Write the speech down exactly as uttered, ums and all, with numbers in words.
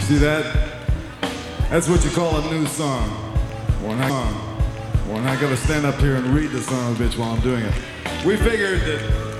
See that? That's what you call a new song. Well, not, well, I'm not gonna stand up here and read the son of a bitch while I'm doing it. We figured that